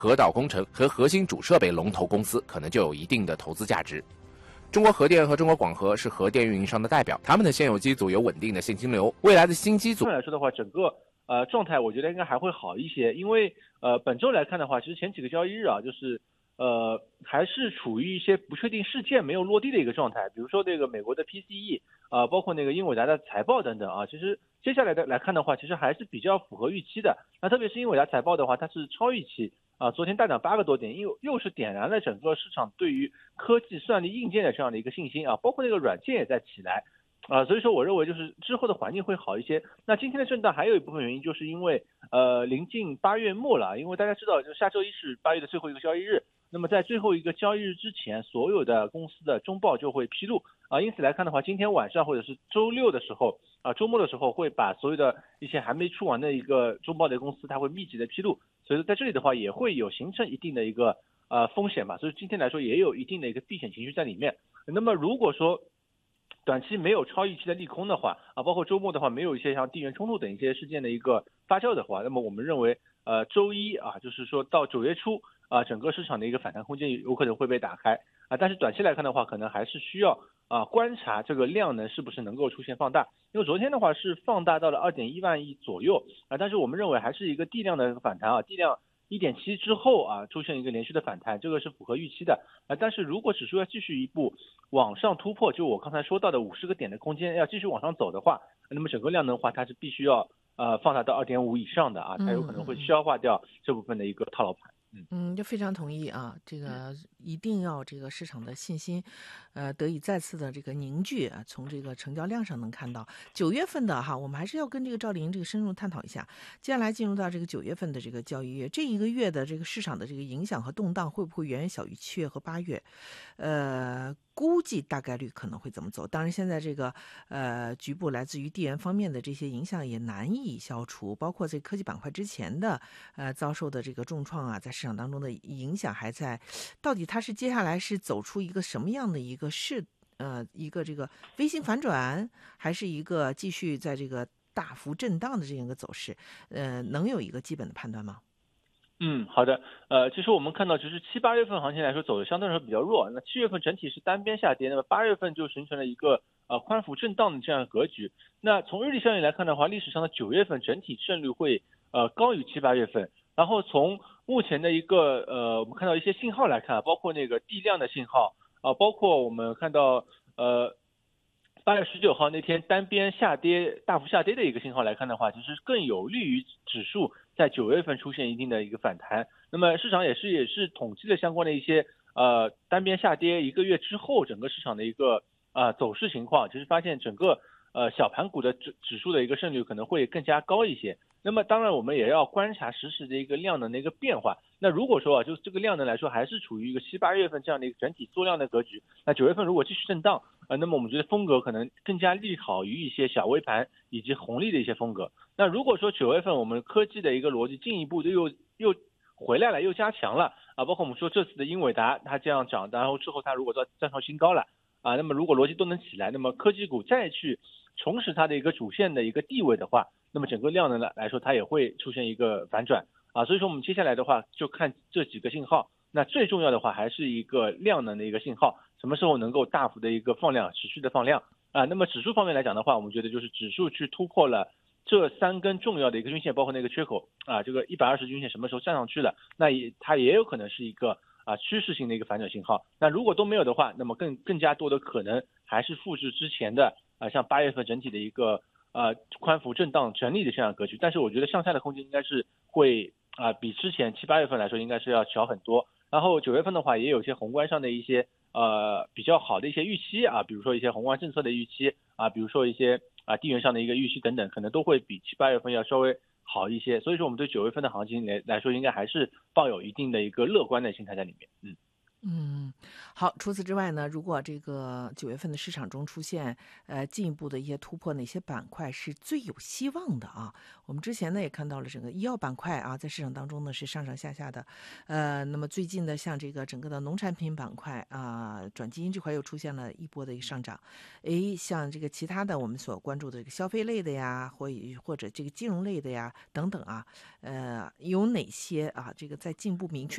核岛工程和核心主设备龙头公司可能就有一定的投资价值。中国核电和中国广核是核电运营商的代表，他们的现有机组有稳定的现金流，未来的新机组来说的话，整个状态我觉得应该还会好一些，因为本周来看的话，其实前几个交易日啊，就是还是处于一些不确定事件没有落地的一个状态，比如说这个美国的 PCE 包括那个英伟达的财报等等啊，其实接下来的来看的话，其实还是比较符合预期的。那特别是英伟达财报的话，它是超预期昨天大涨8个多点，又是点燃了整个市场对于科技算力硬件的这样的一个信心啊，包括那个软件也在起来所以说我认为就是之后的环境会好一些。那今天的震荡还有一部分原因就是因为临近8月末了，因为大家知道就下周一是8月的最后一个交易日，那么在最后一个交易日之前，所有的公司的中报就会披露因此来看的话，今天晚上或者是周六的时候周末的时候会把所有的一些还没出完的一个中报的公司，它会密集的披露，所以说在这里的话也会有形成一定的一个风险吧，所以今天来说也有一定的一个避险情绪在里面。那么如果说短期没有超预期的利空的话包括周末的话没有一些像地缘冲突等一些事件的一个发酵的话，那么我们认为周一就是说到9月初整个市场的一个反弹空间有可能会被打开但是短期来看的话，可能还是需要观察这个量能是不是能够出现放大，因为昨天的话是放大到了2.1万亿左右但是我们认为还是一个地量的反弹地量1.7之后出现一个连续的反弹，这个是符合预期的但是如果指数要继续一步往上突破，就我刚才说到的50个点的空间要继续往上走的话，那么整个量能的话，它是必须要放大到2.5以上的才有可能会消化掉这部分的一个套牢盘。 就非常同意这个一定要这个市场的信心，得以再次的这个凝聚从这个成交量上能看到9月份的我们还是要跟这个赵玲这个深入探讨一下。接下来进入到这个9月份的这个交易月，这一个月的这个市场的这个影响和动荡会不会远远小于7月和8月？估计大概率可能会怎么走？当然，现在这个局部来自于地缘方面的这些影响也难以消除，包括这科技板块之前的遭受的这个重创在市场当中的影响还在。到底它是接下来是走出一个什么样的一个一个这个微型反转，还是一个继续在这个大幅震荡的这样一个走势？能有一个基本的判断吗？ 好的，其实我们看到，其实7、8月份行情来说走的相对来说比较弱，那7月份整体是单边下跌，那么8月份就形成了一个宽幅震荡的这样的格局。那从日历效应来看的话，历史上的9月份整体胜率会高于7、8月份。然后从目前的一个我们看到一些信号来看，包括那个地量的信号包括我们看到8月19号那天单边下跌、大幅下跌的一个信号来看的话，其实更有利于指数在9月份出现一定的一个反弹。那么市场也是统计了相关的一些单边下跌1个月之后整个市场的一个走势情况，其实发现整个小盘股的指数的一个胜率可能会更加高一些。那么当然我们也要观察实时的一个量能的一个变化。那如果说就是这个量能来说还是处于一个7、8月份这样的一个整体缩量的格局，那9月份如果继续震荡那么我们觉得风格可能更加利好于一些小微盘以及红利的一些风格。那如果说9月份我们科技的一个逻辑进一步的又回来了，又加强了包括我们说这次的英伟达它这样涨，然后之后它如果再创新高了那么如果逻辑都能起来，那么科技股再去重拾它的一个主线的一个地位的话，那么整个量能来说它也会出现一个反转所以说我们接下来的话就看这几个信号。那最重要的话还是一个量能的一个信号，什么时候能够大幅的一个放量，持续的放量那么指数方面来讲的话，我们觉得就是指数去突破了这3根重要的一个均线，包括那个缺口这个120均线什么时候站上去了，那它也有可能是一个趋势性的一个反转信号。那如果都没有的话，那么更加多的可能还是复制之前的像8月份整体的一个宽幅震荡整理的这样格局。但是我觉得向下的空间应该是会比之前7、8月份来说应该是要小很多。然后9月份的话也有一些宏观上的一些比较好的一些预期比如说一些宏观政策的预期比如说一些地缘上的一个预期等等，可能都会比7、8月份要稍微好一些。所以说我们对9月份的行情来说应该还是抱有一定的一个乐观的心态在里面。 嗯，好。除此之外呢，如果这个9月份的市场中出现进一步的一些突破，哪些板块是最有希望的啊？我们之前呢也看到了整个医药板块啊，在市场当中呢是上上下下的。那么最近的像这个整个的农产品板块啊，转基因这块又出现了一波的一个上涨。像这个其他的我们所关注的这个消费类的呀，或者这个金融类的呀等等啊，有哪些啊这个在进步明确